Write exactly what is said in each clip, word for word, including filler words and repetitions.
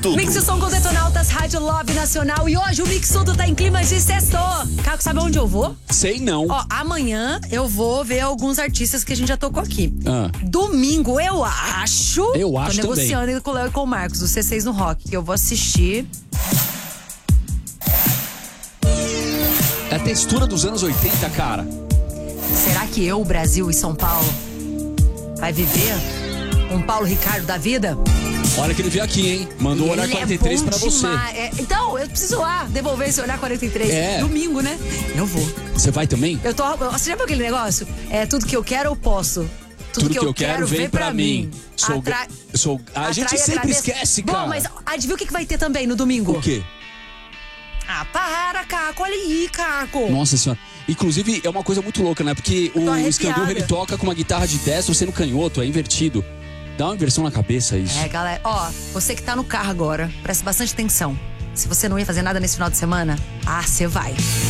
tudo. Mix Som com Detonautas, Rádio Love Nacional. E hoje o Mix Tudo tá em clima de sexto. Caco, sabe onde eu vou? Sei não. Ó, amanhã eu vou ver alguns artistas que a gente já tocou aqui. Ah. Domingo, eu acho. Eu acho Tô também. negociando com o Léo e com o Marcos, do C seis no Rock, que eu vou assistir. É a textura dos anos oitenta, cara. Será que eu, Brasil e São Paulo, vai viver um Paulo Ricardo da vida? Olha que ele veio aqui, hein? Mandou o Olhar Ele quarenta e três é bom pra você. demais. É, então, eu preciso lá devolver esse Olhar quarenta e três. É. Domingo, né? Eu vou. Você vai também? Eu tô. Você já viu aquele negócio? É tudo que eu quero, eu posso. Tudo, Tudo que eu quero, vem pra mim. Sou, Atra... sou... A gente Atrai, sempre agradeço. esquece, cara. Bom, mas adivinha o que que vai ter também no domingo? O quê? Ah, para, Caco. Olha aí, Caco. Nossa senhora. Inclusive, é uma coisa muito louca, né? Porque Tô o arrepiada. Scandurra, ele toca com uma guitarra de destro sendo canhoto, é invertido. Dá uma inversão na cabeça isso. É, galera. Ó, você que tá no carro agora, preste bastante atenção. Se você não ia fazer nada nesse final de semana, ah, você vai.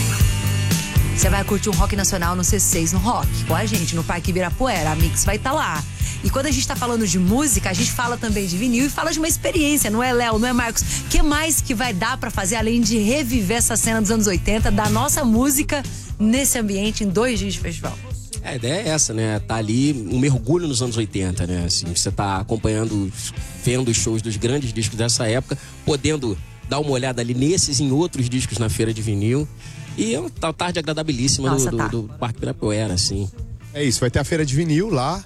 Você vai curtir um rock nacional no C seis no Rock, com a gente, no Parque Ibirapuera. A Mix vai estar tá lá. E quando a gente tá falando de música, a gente fala também de vinil e fala de uma experiência, não é, Léo? Não é, Marcos? O que mais que vai dar pra fazer, além de reviver essa cena dos anos oitenta, da nossa música nesse ambiente em dois dias de festival? É, a ideia é essa, né? Tá ali um mergulho nos anos oitenta, né? Assim, você tá acompanhando, vendo os shows dos grandes discos dessa época, podendo dar uma olhada ali nesses e em outros discos na feira de vinil. E é uma tarde agradabilíssima Nossa, do, tá. do, do Parque Ibirapuera, assim. É isso, vai ter a feira de vinil lá.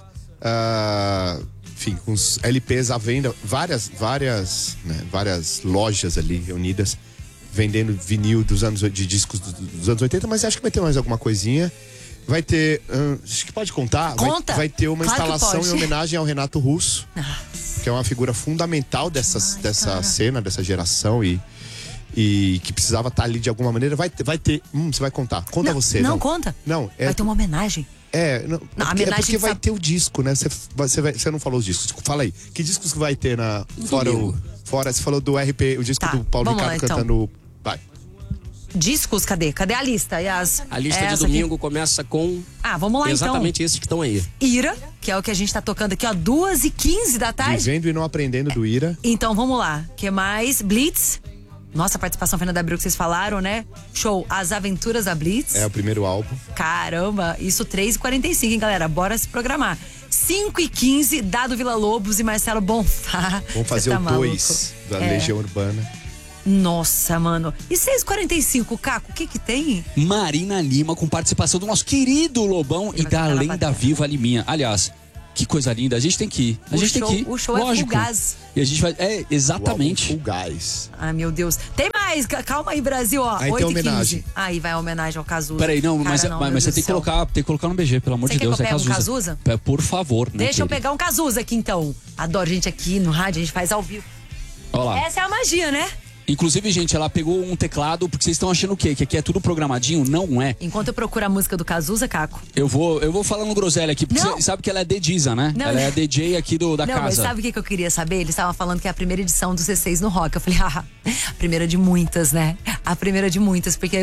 Uh, enfim, com os L Ps à venda, várias, várias, né, várias lojas ali reunidas vendendo vinil dos anos, de discos dos, dos anos oitenta, mas acho que vai ter mais alguma coisinha. Vai ter, uh, acho que pode contar, Conta. Vai, vai ter uma Claro que instalação pode. em homenagem ao Renato Russo, Ah, que é uma figura fundamental dessas, demais, dessa cara. cena, dessa geração e, e que precisava estar ali de alguma maneira. Vai, ter- vai ter, hum, você vai contar, conta não, você. Não, conta. Não, é Vai ter uma homenagem. é, não, Não, a é porque, é homenagem porque vai sabe- ter o disco, né? Você, você, vai- você não falou os discos. Fala aí. Que discos que vai ter na. Fora o. domingo. Fora, você falou do R P, o disco Tá, do Paulo vamos lá, Ricardo então. cantando. Vai. Discos, cadê? Cadê a lista? Yas? A lista É de essa aqui? domingo começa com Ah, vamos lá exatamente esses que estão aí. então. Ira, que é o que a gente tá tocando aqui, ó, duas e quinze da tarde. Vivendo e não aprendendo do Ira. Então, vamos lá. Que mais? Blitz. Nossa, participação Fernanda Abreu que vocês falaram, né? Show As Aventuras da Blitz. É o primeiro álbum. Caramba, isso três e quarenta e cinco, hein, galera? Bora se programar. cinco e quinze, Dado Vila Lobos e Marcelo Bonfá. Vamos fazer Cê tá o dois da É. Legião Urbana. Nossa, mano. E seis e quarenta e cinco, Caco, o que que tem? Marina Lima com participação do nosso querido Lobão Ele e vai da cantar na lenda bateria. viva Liminha. Aliás, que coisa linda. A gente tem que ir. A O gente show- tem que ir. o show é Lógico. fugaz. E a gente vai. É, O álbum exatamente. Fugaz. Ai, meu Deus. Tem mais. ca- Calma aí, Brasil, ó. Aí tem oito e homenagem. quinze. Aí vai a homenagem ao Cazuza. Peraí, não, mas, Cara, mas, meu mas você Deus tem do que céu. colocar, tem que colocar no B G, pelo amor Você de quer Deus. que eu É pegue um Cazuza. Cazuza? É, por favor, né? Deixa eu querido? pegar um Cazuza aqui, então. Adoro gente aqui no rádio, a gente faz ao vivo. Olha lá. Essa é a magia, né? Inclusive, gente, ela pegou um teclado, porque vocês estão achando o quê? Que aqui é tudo programadinho? Não é. Enquanto eu procuro a música do Cazuza, Caco. Eu vou, eu vou falando groselha aqui, porque Não. você sabe que ela é D J, né? Não, ela é não. a D J aqui do, da Não, mas casa. sabe o que, que eu queria saber? Eles estavam falando que é a primeira edição do C seis no Rock. Eu falei, ah, a primeira de muitas, né? A primeira de muitas, porque